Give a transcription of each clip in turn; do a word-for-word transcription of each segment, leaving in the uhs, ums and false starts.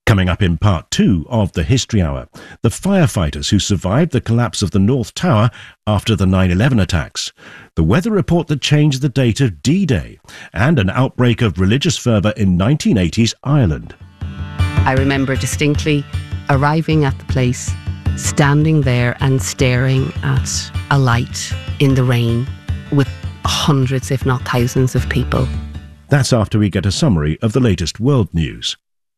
Coming up in part two of the History Hour, the firefighters who survived the collapse of the North Tower after the nine eleven attacks, the weather report that changed the date of D-Day, and an outbreak of religious fervour in nineteen eighties Ireland. I remember distinctly arriving at the place, standing there and staring at a light in the rain with hundreds, if not thousands, of people. That's after we get a summary of the latest world news.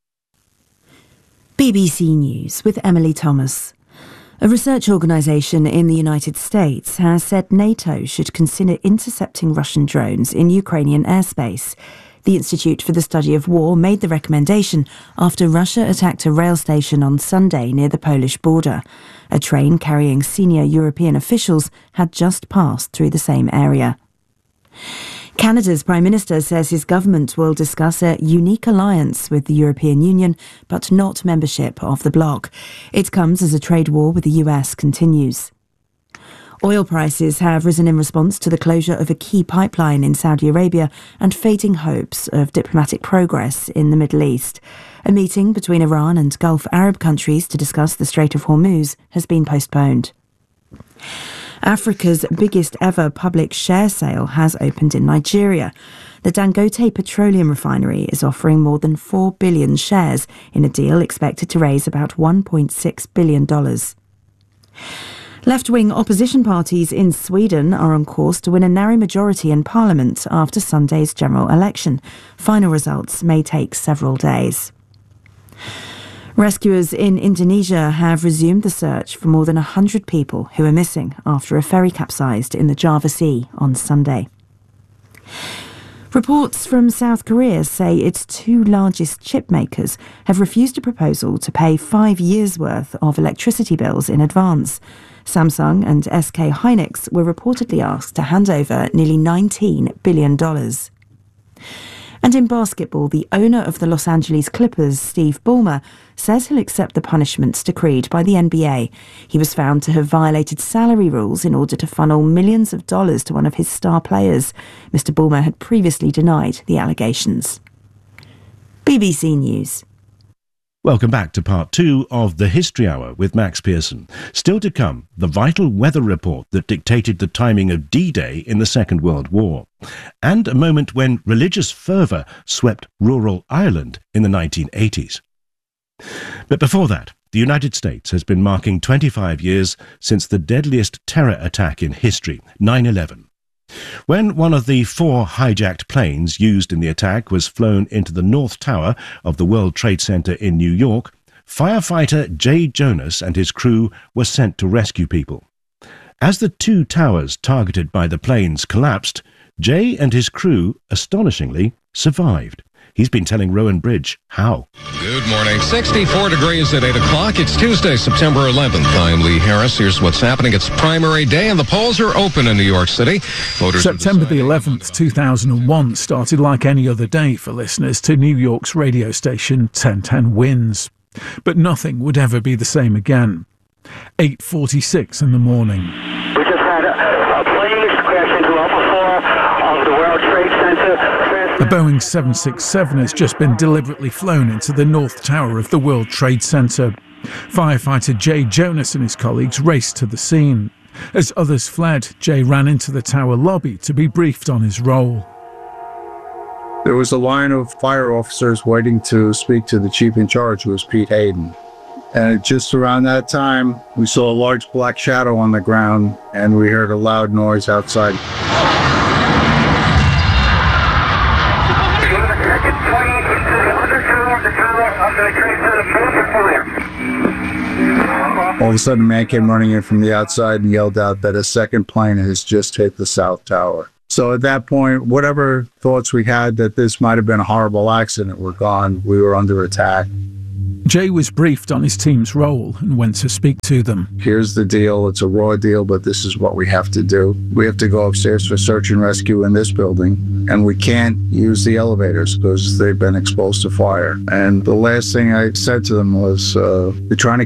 B B C News with Emily Thomas. A research organisation in the United States has said NATO should consider intercepting Russian drones in Ukrainian airspace. The Institute for the Study of War made the recommendation after Russia attacked a rail station on Sunday near the Polish border. A train carrying senior European officials had just passed through the same area. Canada's Prime Minister says his government will discuss a unique alliance with the European Union, but not membership of the bloc. It comes as a trade war with the U S continues. Oil prices have risen in response to the closure of a key pipeline in Saudi Arabia and fading hopes of diplomatic progress in the Middle East. A meeting between Iran and Gulf Arab countries to discuss the Strait of Hormuz has been postponed. Africa's biggest ever public share sale has opened in Nigeria. The Dangote Petroleum Refinery is offering more than four billion shares in a deal expected to raise about one point six billion dollars. Left-wing opposition parties in Sweden are on course to win a narrow majority in Parliament after Sunday's general election. Final results may take several days. Rescuers in Indonesia have resumed the search for more than one hundred people who are missing after a ferry capsized in the Java Sea on Sunday. Reports from South Korea say its two largest chip makers have refused a proposal to pay five years' worth of electricity bills in advance. Samsung and S K Hynix were reportedly asked to hand over nearly nineteen billion dollars. And in basketball, the owner of the Los Angeles Clippers, Steve Ballmer, says he'll accept the punishments decreed by the N B A. He was found to have violated salary rules in order to funnel millions of dollars to one of his star players. Mister Ballmer had previously denied the allegations. B B C News. Welcome back to part two of the History Hour with Max Pearson. Still to come, the vital weather report that dictated the timing of D-Day in the Second World War, and a moment when religious fervour swept rural Ireland in the nineteen eighties. But before that, the United States has been marking twenty-five years since the deadliest terror attack in history, nine eleven. When one of the four hijacked planes used in the attack was flown into the North Tower of the World Trade Center in New York, firefighter Jay Jonas and his crew were sent to rescue people. As the two towers targeted by the planes collapsed, Jay and his crew, astonishingly, survived. He's been telling Rowan Bridge how. Good morning. sixty-four degrees at eight o'clock. It's Tuesday, September eleventh. I'm Lee Harris. Here's what's happening. It's primary day, and the polls are open in New York City. Voters September the eleventh, two thousand one started like any other day for listeners to New York's radio station ten ten Wins. But nothing would ever be the same again. eight forty-six in the morning. We just had a, a plane crash into level four of the World Trade Center. A Boeing seven sixty-seven has just been deliberately flown into the North Tower of the World Trade Center. Firefighter Jay Jonas and his colleagues raced to the scene. As others fled, Jay ran into the tower lobby to be briefed on his role. There was a line of fire officers waiting to speak to the chief in charge, who was Pete Hayden. And just around that time, we saw a large black shadow on the ground, and we heard a loud noise outside. All of a sudden, a man came running in from the outside and yelled out that a second plane has just hit the South Tower. So at that point, whatever thoughts we had that this might have been a horrible accident were gone. We were under attack. Jay was briefed on his team's role and went to speak to them. Here's the deal. It's a raw deal, but this is what we have to do. We have to go upstairs for search and rescue in this building, and we can't use the elevators because they've been exposed to fire. And the last thing I said to them was, uh, they're trying to